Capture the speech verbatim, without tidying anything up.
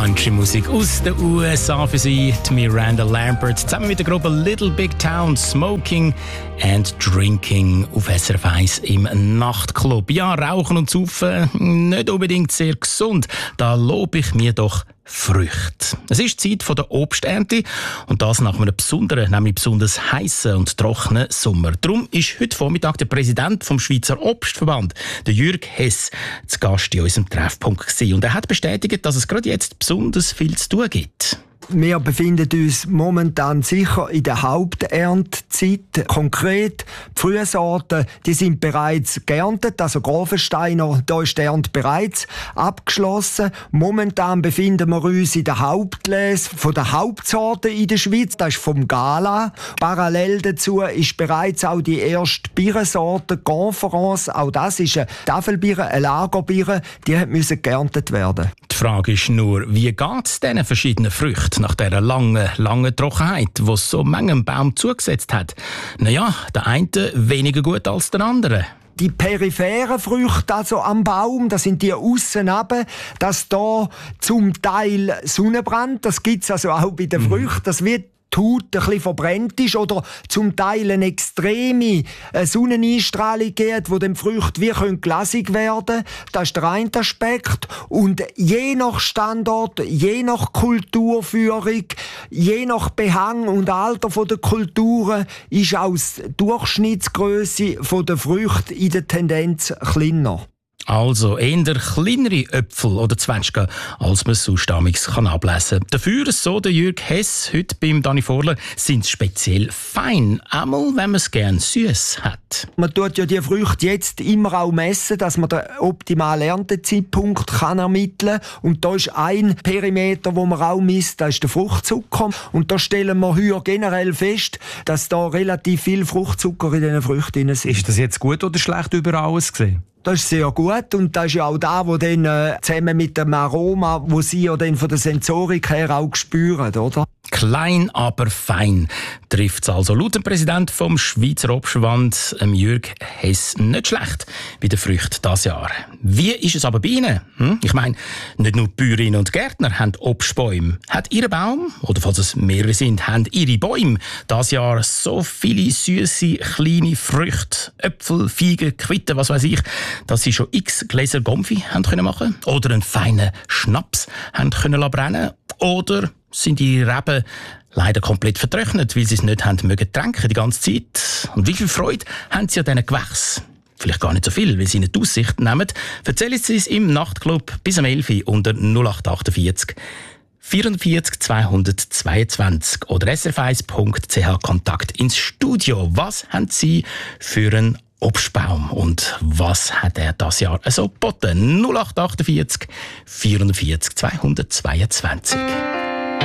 Country-Musik aus den U S A für Sie, die Miranda Lambert, zusammen mit der Gruppe Little Big Town, Smoking and Drinking auf S R F eins im Nachtclub. Ja, Rauchen und Saufen, nicht unbedingt sehr gesund. Da lobe ich mir doch Früchte. Es ist Zeit der Obsternte und das nach einem besonderen, nämlich besonders heißen und trockenen Sommer. Darum ist heute Vormittag der Präsident vom Schweizer Obstverband, der Jürg Hess, zu Gast in unserem Treffpunkt gewesen. Und er hat bestätigt, dass es gerade jetzt besonders viel zu tun gibt. Wir befinden uns momentan sicher in der Haupterntezeit. Konkret, die Frühsorten, die sind bereits geerntet, also Grafensteiner, da ist die Ernte bereits abgeschlossen. Momentan befinden wir uns in der Hauptlese von der Hauptsorten in der Schweiz, das ist vom Gala. Parallel dazu ist bereits auch die erste Birnensorte Conference, auch das ist eine Tafelbirne, eine Lagerbirne, die musste geerntet werden. Die Frage ist nur, wie geht es diesen verschiedenen Früchten nach dieser langen, langen Trockenheit, die es so manchem Baum zugesetzt hat? Naja, der eine weniger gut als der andere. Die peripheren Früchte also am Baum, das sind die aussen runter, dass da zum Teil Sonnenbrand, das gibt es also auch bei den Früchten, das wird die Haut ein bisschen verbrennt ist oder zum Teil eine extreme Sonneneinstrahlung gibt, wo die Früchte wie glasig werden können. Das ist der eine Aspekt. Und je nach Standort, je nach Kulturführung, je nach Behang und Alter der Kulturen ist auch die Durchschnittsgrösse der Früchte in der Tendenz kleiner. Also eher kleinere Äpfel oder Zwetschgen, als man sonst kann ablesen kann. Dafür, so der Jürg Hess heute beim Dani Vorler, sind sie speziell fein, einmal wenn man es gerne süß hat. Man tut ja die Früchte jetzt immer auch messen, dass man den optimalen Erntezeitpunkt kann ermitteln kann. Und da ist ein Perimeter, wo man auch misst, das ist der Fruchtzucker. Und da stellen wir hier generell fest, dass da relativ viel Fruchtzucker in diesen Früchten ist. Ist das jetzt gut oder schlecht über alles gesehen? Das ist sehr gut und das ist ja auch da, wo dann äh, zusammen mit dem Aroma, wo Sie ja dann von der Sensorik her auch spüren, oder? Klein, aber fein trifft es also laut dem Präsident vom Schweizer Obstverband, Jürg Hess, nicht schlecht bei den Früchten dieses Jahr. Wie ist es aber bei Ihnen? Hm? Ich meine, nicht nur die Bäuerinnen und Gärtner haben Obstbäume. Hat Ihr Baum, oder falls es mehrere sind, haben Ihre Bäume dieses Jahr so viele süße kleine Früchte, Äpfel, Feigen, Quitten, was weiß ich, dass Sie schon x Gläser Gomfi haben können machen oder einen feinen Schnaps haben können brennen oder sind die Reben leider komplett vertrocknet, weil sie es nicht haben mögen tränken die ganze Zeit. Und wie viel Freude haben sie an diesen Gewächsen? Vielleicht gar nicht so viel, weil sie nicht die Aussicht nehmen. Erzählen Sie es im Nachtclub bis um elf Uhr unter null acht achtundvierzig vierundvierzig zweihundertzweiundzwanzig oder s r f eins punkt c h Kontakt ins Studio. Was haben Sie für einen Obstbaum und was hat er das Jahr so geboten? null acht achtundvierzig vierundvierzig zweihundertzweiundzwanzig.